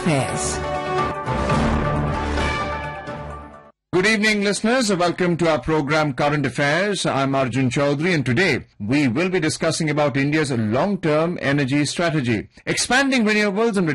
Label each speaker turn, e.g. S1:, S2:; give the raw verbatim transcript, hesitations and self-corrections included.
S1: Affairs.
S2: Good evening, listeners. Welcome to our program Current Affairs. I'm Arjun Chaudhary, and today we will be discussing about India's long-term energy strategy, expanding renewables and